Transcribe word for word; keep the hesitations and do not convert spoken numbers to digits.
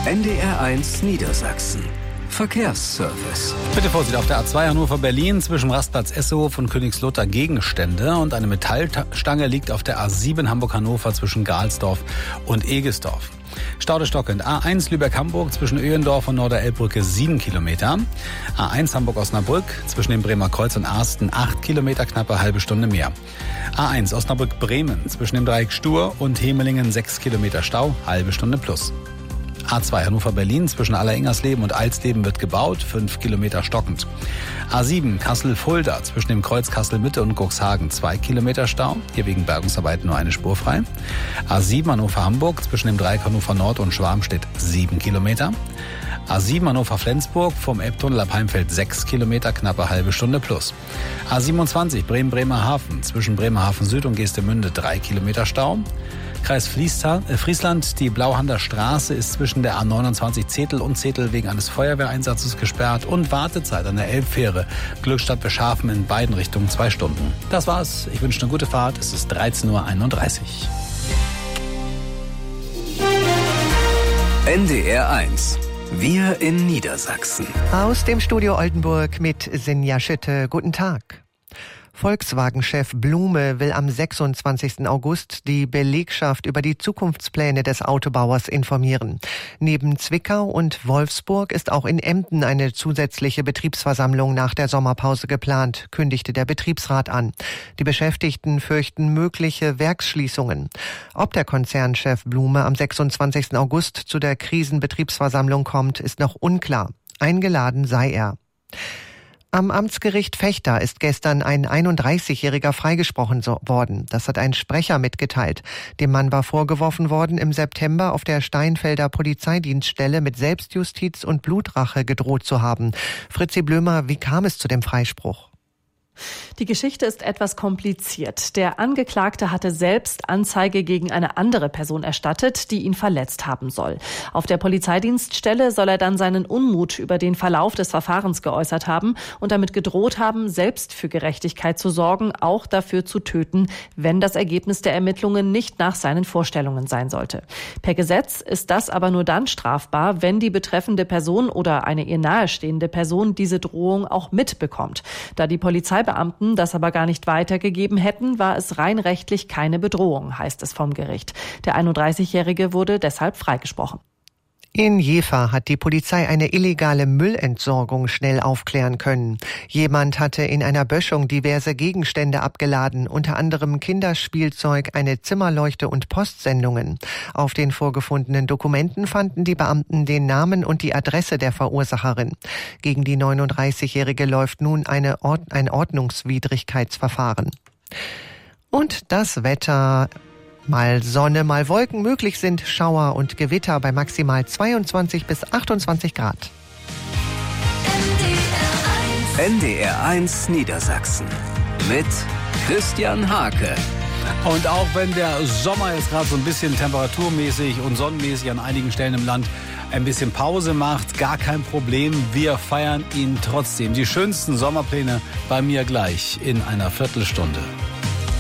N D R eins Niedersachsen. Verkehrsservice. Bitte Vorsicht, auf der A zwei Hannover-Berlin zwischen Rastplatz Essehof und Königslutter Gegenstände und eine Metallstange liegt auf der A sieben Hamburg-Hannover zwischen Gahlsdorf und Egesdorf. Stau stockend. A eins Lübeck-Hamburg zwischen Öhendorf und Norderelbbrücke sieben Kilometer. A eins Hamburg-Osnabrück zwischen dem Bremer Kreuz und Arsten acht Kilometer, knappe halbe Stunde mehr. A eins Osnabrück-Bremen zwischen dem Dreieck Stur und Hemelingen sechs Kilometer Stau, halbe Stunde plus. A zwei Hannover-Berlin zwischen Alleringersleben und Alsleben wird gebaut, fünf Kilometer stockend. A sieben Kassel-Fulda zwischen dem Kreuz Kassel-Mitte und Cuxhagen zwei Kilometer Stau, hier wegen Bergungsarbeiten nur eine Spur frei. A sieben Hannover-Hamburg zwischen dem Dreieck Hannover Nord und Schwarmstedt sieben Kilometer. A sieben Hannover-Flensburg vom Elbtunnel ab Heimfeld sechs Kilometer, knappe halbe Stunde plus. A siebenundzwanzig Bremen-Bremerhaven zwischen Bremerhaven Süd und Geestemünde drei Kilometer Stau. Kreis Friesland, die Blauhander Straße ist zwischen der A neunundzwanzig Zetel und Zetel wegen eines Feuerwehreinsatzes gesperrt und Wartezeit an der Elbfähre Glückstadt-Beschafen in beiden Richtungen zwei Stunden. Das war's. Ich wünsche eine gute Fahrt. Es ist dreizehn Uhr einunddreißig. N D R eins. Wir in Niedersachsen. Aus dem Studio Oldenburg mit Sinja Schütte. Guten Tag. Volkswagen-Chef Blume will am sechsundzwanzigsten August die Belegschaft über die Zukunftspläne des Autobauers informieren. Neben Zwickau und Wolfsburg ist auch in Emden eine zusätzliche Betriebsversammlung nach der Sommerpause geplant, kündigte der Betriebsrat an. Die Beschäftigten fürchten mögliche Werksschließungen. Ob der Konzernchef Blume am sechsundzwanzigsten August zu der Krisenbetriebsversammlung kommt, ist noch unklar. Eingeladen sei er. Am Amtsgericht Vechta ist gestern ein einunddreißigjähriger freigesprochen worden. Das hat ein Sprecher mitgeteilt. Dem Mann war vorgeworfen worden, im September auf der Steinfelder Polizeidienststelle mit Selbstjustiz und Blutrache gedroht zu haben. Fritzi Blömer, wie kam es zu dem Freispruch? Die Geschichte ist etwas kompliziert. Der Angeklagte hatte selbst Anzeige gegen eine andere Person erstattet, die ihn verletzt haben soll. Auf der Polizeidienststelle soll er dann seinen Unmut über den Verlauf des Verfahrens geäußert haben und damit gedroht haben, selbst für Gerechtigkeit zu sorgen, auch dafür zu töten, wenn das Ergebnis der Ermittlungen nicht nach seinen Vorstellungen sein sollte. Per Gesetz ist das aber nur dann strafbar, wenn die betreffende Person oder eine ihr nahestehende Person diese Drohung auch mitbekommt. Da die Polizeibeamten das aber gar nicht weitergegeben hätten, war es rein rechtlich keine Bedrohung, heißt es vom Gericht. Der einunddreißigjährige wurde deshalb freigesprochen. In Jever hat die Polizei eine illegale Müllentsorgung schnell aufklären können. Jemand hatte in einer Böschung diverse Gegenstände abgeladen, unter anderem Kinderspielzeug, eine Zimmerleuchte und Postsendungen. Auf den vorgefundenen Dokumenten fanden die Beamten den Namen und die Adresse der Verursacherin. Gegen die neununddreißigjährige läuft nun eine Ord- ein Ordnungswidrigkeitsverfahren. Und das Wetter: mal Sonne, mal Wolken, möglich sind Schauer und Gewitter bei maximal zweiundzwanzig bis achtundzwanzig Grad. N D R eins Niedersachsen mit Christian Hake. Und auch wenn der Sommer jetzt gerade so ein bisschen temperaturmäßig und sonnenmäßig an einigen Stellen im Land ein bisschen Pause macht, gar kein Problem. Wir feiern ihn trotzdem. Die schönsten Sommerpläne bei mir gleich in einer Viertelstunde.